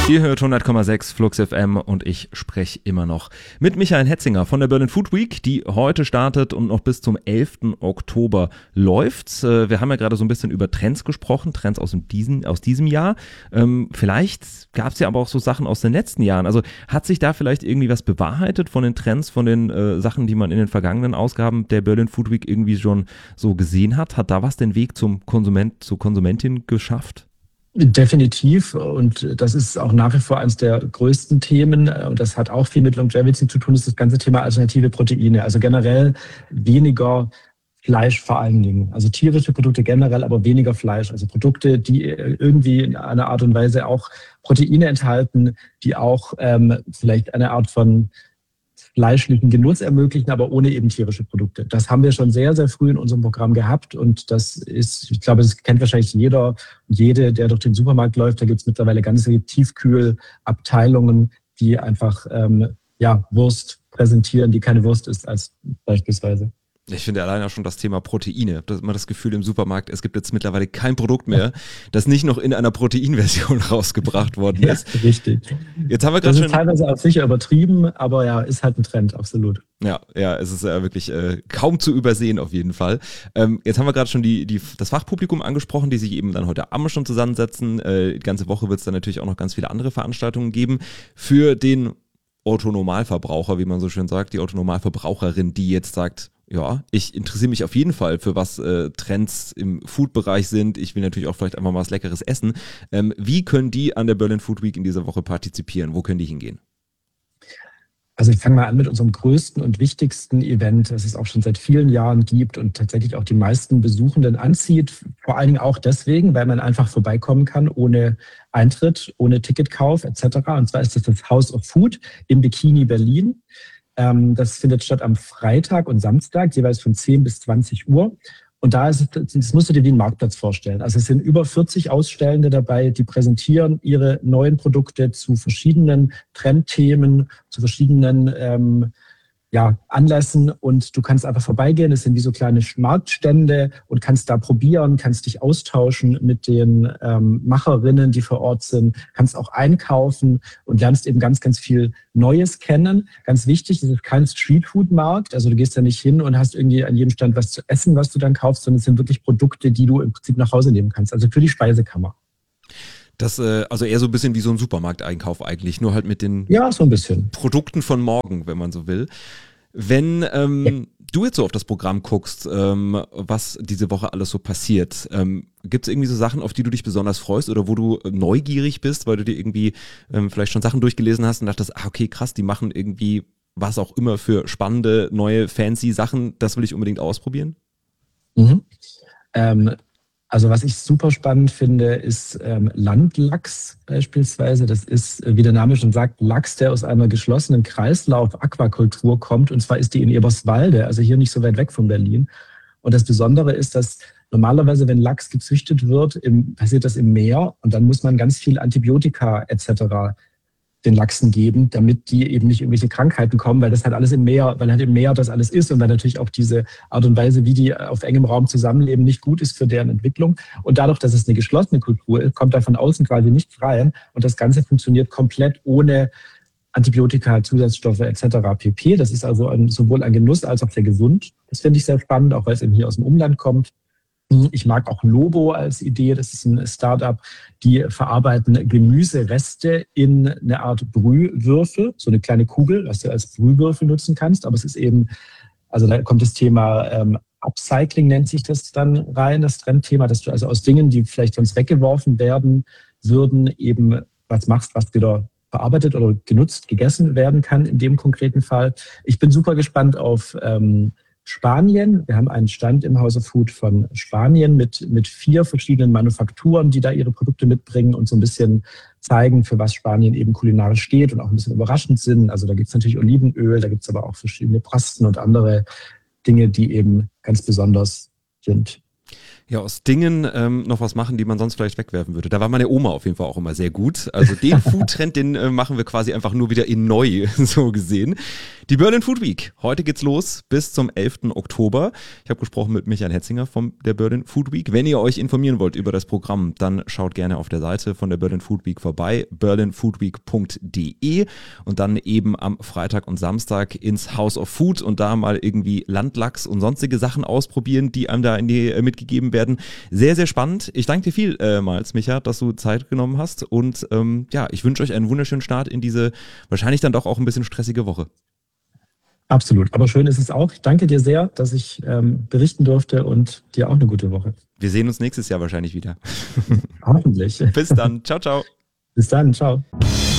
Ihr hört 100,6 Flux FM und ich spreche immer noch mit Michael Hetzinger von der Berlin Food Week, die heute startet und noch bis zum 11. Oktober läuft. Wir haben ja gerade so ein bisschen über Trends gesprochen, Trends aus diesem Jahr. Vielleicht gab es ja aber auch so Sachen aus den letzten Jahren. Also hat sich da vielleicht irgendwie was bewahrheitet von den Trends, von den Sachen, die man in den vergangenen Ausgaben der Berlin Food Week irgendwie schon so gesehen hat? Hat da was den Weg zur Konsumentin geschafft? Definitiv, und das ist auch nach wie vor eines der größten Themen, und das hat auch viel mit Longevity zu tun, ist das ganze Thema alternative Proteine, also generell weniger Fleisch vor allen Dingen, also tierische Produkte generell, aber weniger Fleisch, also Produkte, die irgendwie in einer Art und Weise auch Proteine enthalten, die auch vielleicht eine Art von fleischlichen Genuss ermöglichen, aber ohne eben tierische Produkte. Das haben wir schon sehr, sehr früh in unserem Programm gehabt, und das ist, ich glaube, das kennt wahrscheinlich jeder und jede, der durch den Supermarkt läuft. Da gibt es mittlerweile ganze Tiefkühlabteilungen, die einfach Wurst präsentieren, die keine Wurst ist als beispielsweise. Ich finde allein auch schon das Thema Proteine. Da hat man das Gefühl im Supermarkt, es gibt jetzt mittlerweile kein Produkt mehr, das nicht noch in einer Proteinversion rausgebracht worden ist. Ja, richtig. Jetzt haben wir das ist teilweise auch sicher übertrieben, aber ja, ist halt ein Trend, absolut. Ja, es ist wirklich kaum zu übersehen auf jeden Fall. Jetzt haben wir gerade schon das Fachpublikum angesprochen, die sich eben dann heute Abend schon zusammensetzen. Die ganze Woche wird es dann natürlich auch noch ganz viele andere Veranstaltungen geben. Für den Otto-Normalverbraucher, wie man so schön sagt, die Otto-Normalverbraucherin, die jetzt sagt, ja, ich interessiere mich auf jeden Fall für was Trends im Food-Bereich sind. Ich will natürlich auch vielleicht einfach mal was Leckeres essen. Wie können die an der Berlin Food Week in dieser Woche partizipieren? Wo können die hingehen? Also ich fange mal an mit unserem größten und wichtigsten Event, das es auch schon seit vielen Jahren gibt und tatsächlich auch die meisten Besuchenden anzieht. Vor allen Dingen auch deswegen, weil man einfach vorbeikommen kann ohne Eintritt, ohne Ticketkauf etc. Und zwar ist das House of Food im Bikini Berlin. Das findet statt am Freitag und Samstag, jeweils von 10 bis 20 Uhr. Und das musst du dir wie einen Marktplatz vorstellen. Also es sind über 40 Ausstellende dabei, die präsentieren ihre neuen Produkte zu verschiedenen Trendthemen, zu verschiedenen Anlässen, und du kannst einfach vorbeigehen. Es sind wie so kleine Marktstände und kannst da probieren, kannst dich austauschen mit den Macherinnen, die vor Ort sind, kannst auch einkaufen und lernst eben ganz, ganz viel Neues kennen. Ganz wichtig, es ist kein Streetfood-Markt, also du gehst da nicht hin und hast irgendwie an jedem Stand was zu essen, was du dann kaufst, sondern es sind wirklich Produkte, die du im Prinzip nach Hause nehmen kannst, also für die Speisekammer. Das, also eher so ein bisschen wie so ein Supermarkteinkauf eigentlich, nur halt mit den so ein bisschen Produkten von morgen, wenn man so will. Wenn du jetzt so auf das Programm guckst, was diese Woche alles so passiert, gibt es irgendwie so Sachen, auf die du dich besonders freust oder wo du neugierig bist, weil du dir irgendwie vielleicht schon Sachen durchgelesen hast und dachtest, okay, krass, die machen irgendwie was auch immer für spannende, neue, fancy Sachen, das will ich unbedingt ausprobieren? Mhm. Also was ich super spannend finde, ist Landlachs beispielsweise. Das ist, wie der Name schon sagt, Lachs, der aus einer geschlossenen Kreislauf-Aquakultur kommt. Und zwar ist die in Eberswalde, also hier nicht so weit weg von Berlin. Und das Besondere ist, dass normalerweise, wenn Lachs gezüchtet wird, passiert das im Meer. Und dann muss man ganz viel Antibiotika etc. den Lachsen geben, damit die eben nicht irgendwelche Krankheiten kommen, weil das halt alles im Meer, weil halt im Meer das alles ist und weil natürlich auch diese Art und Weise, wie die auf engem Raum zusammenleben, nicht gut ist für deren Entwicklung. Und dadurch, dass es eine geschlossene Kultur ist, kommt da von außen quasi nichts rein und das Ganze funktioniert komplett ohne Antibiotika, Zusatzstoffe etc. pp. Das ist also sowohl ein Genuss als auch sehr gesund. Das finde ich sehr spannend, auch weil es eben hier aus dem Umland kommt. Ich mag auch Lobo als Idee. Das ist ein Startup, die verarbeiten Gemüsereste in eine Art Brühwürfel, so eine kleine Kugel, was du als Brühwürfel nutzen kannst. Aber es ist eben, also da kommt das Thema Upcycling, nennt sich das dann rein, das Trendthema, dass du also aus Dingen, die vielleicht sonst weggeworfen werden würden, eben was machst, was wieder verarbeitet oder genutzt, gegessen werden kann in dem konkreten Fall. Ich bin super gespannt auf Spanien. Wir haben einen Stand im House of Food von Spanien mit 4 verschiedenen Manufakturen, die da ihre Produkte mitbringen und so ein bisschen zeigen, für was Spanien eben kulinarisch steht und auch ein bisschen überraschend sind. Also da gibt es natürlich Olivenöl, da gibt es aber auch verschiedene Pasten und andere Dinge, die eben ganz besonders sind. Ja, aus Dingen noch was machen, die man sonst vielleicht wegwerfen würde. Da war meine Oma auf jeden Fall auch immer sehr gut. Also den Foodtrend, den machen wir quasi einfach nur wieder in neu, so gesehen. Die Berlin Food Week. Heute geht's los bis zum 11. Oktober. Ich habe gesprochen mit Michael Hetzinger von der Berlin Food Week. Wenn ihr euch informieren wollt über das Programm, dann schaut gerne auf der Seite von der Berlin Food Week vorbei, berlinfoodweek.de, und dann eben am Freitag und Samstag ins House of Food und da mal irgendwie Landlachs und sonstige Sachen ausprobieren, die einem da in die mitgegeben werden. Sehr, sehr spannend. Ich danke dir vielmals, Micha, dass du Zeit genommen hast, und ja, ich wünsche euch einen wunderschönen Start in diese wahrscheinlich dann doch auch ein bisschen stressige Woche. Absolut. Aber schön ist es auch. Ich danke dir sehr, dass ich berichten durfte, und dir auch eine gute Woche. Wir sehen uns nächstes Jahr wahrscheinlich wieder. Hoffentlich. Bis dann. Ciao, ciao. Bis dann. Ciao.